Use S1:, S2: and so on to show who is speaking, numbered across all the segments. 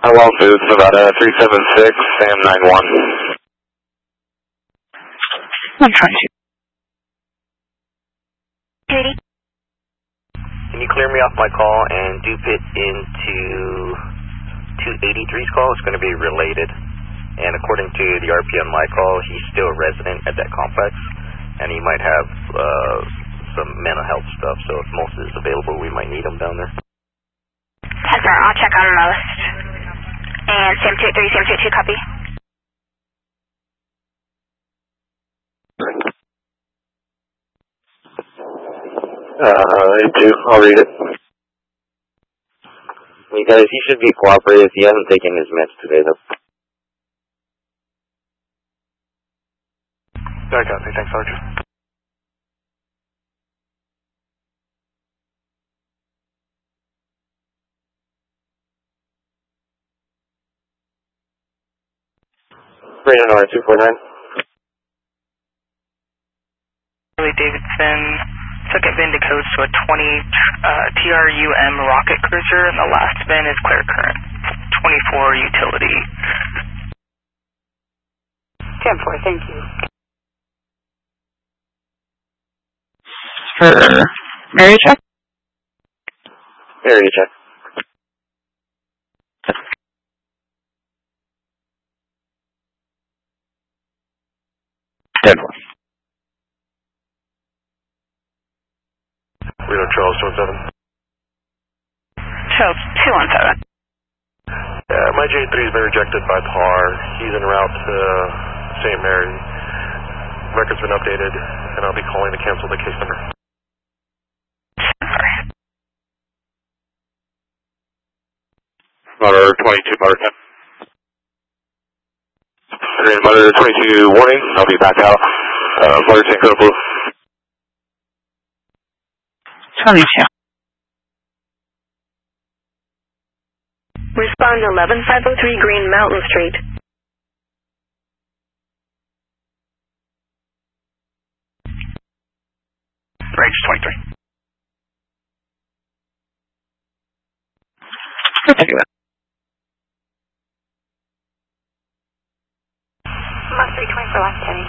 S1: Hello, Foods, Nevada 376, Sam 91.
S2: I'm trying to.
S3: Katie?
S4: Can you clear me off my call and dupe it into 283's call? It's going to be related. And according to the RP on my call, he's still a resident at that complex, and he might have some mental health stuff, so if Moses is available, we might need him down there.
S3: 10-4, I'll check on most. And Sam 283, Sam 22, copy.
S1: I'll read it. Because he should be cooperative. He hasn't taken his meds today, though.
S4: I got it. Thanks, Sergeant.
S1: Radar number 249.
S5: Charlie Davidson took at VIN codes to a 20 TRUM rocket cruiser, and the last VIN is clear current. 24 utility.
S3: 10-4, thank you.
S2: For area check?
S1: Area check.
S4: Reno Charles 217.
S3: Charles 217.
S4: My J3 has been rejected by PAR. He's en route to St. Mary. Record's been updated, and I'll be calling to cancel the case number.
S1: Monitor 22, Monitor 10. Monitor 22, warning, I'll be back out. Monitor 10, code blue.
S2: 22.
S3: Respond 11503 Green Mountain Street.
S4: Range 23.
S2: I'll take it.
S3: Must be 24 last penny.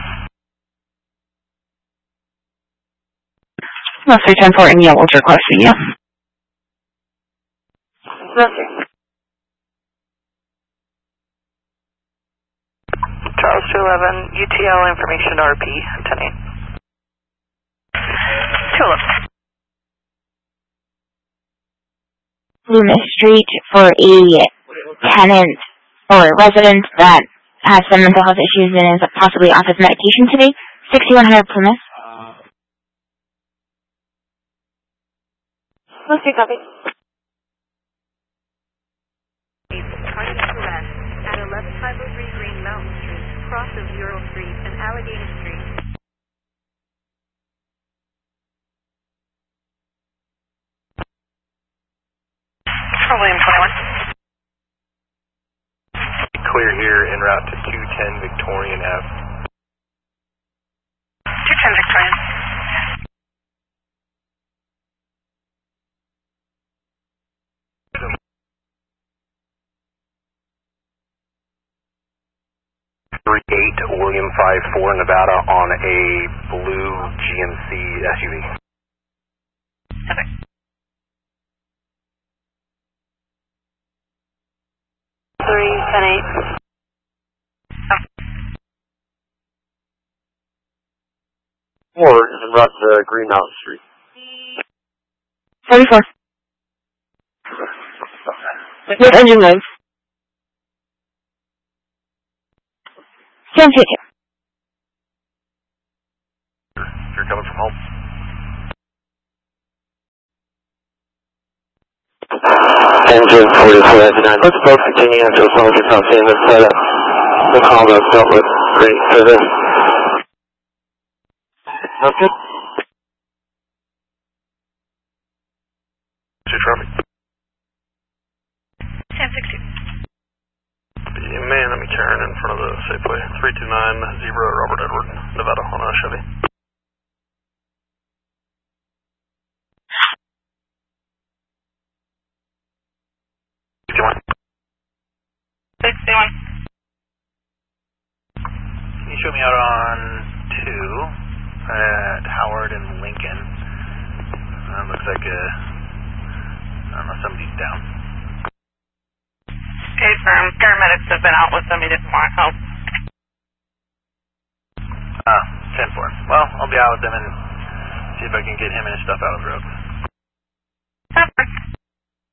S2: I'll say 10-4 in yellow to request the yes.
S3: No, sir.
S5: Charles 211, UTL information RP, 10-8. 211.
S6: Loomis Street for a tenant or resident that has some mental health issues and is possibly off his medication today. 6100 Plymouth.
S3: Most two copy.
S7: Cardiac arrest at 11503 Green Mountain Street, cross of Ural Street and Allegheny Street.
S5: William 21.
S4: Clear here en route to 210 Victorian Ave.
S5: 210 Victorian.
S4: William 54 Nevada on a blue GMC SUV.
S5: Okay.
S3: Three, 10-8.
S1: Or en route to Green Mountain Street.
S2: 44. With engine lights.
S6: Sam 22.
S4: You're coming from home.
S1: Engine 4499. Let's both continue until someone can come in and set up the combo dealt with. Great service. Sounds good.
S4: Traffic.
S5: Sam 62.
S4: Man, let me turn in front of the Safeway. 329 Robert Edward, Nevada on a Chevy.
S8: out on 2 at Howard and Lincoln. Looks like I don't know, somebody's down.
S5: Okay, firm. Paramedics have been out with them. He didn't want help.
S8: 10-4. Well, I'll be out with them and see if I can get him and his stuff out of the road.
S5: Perfect.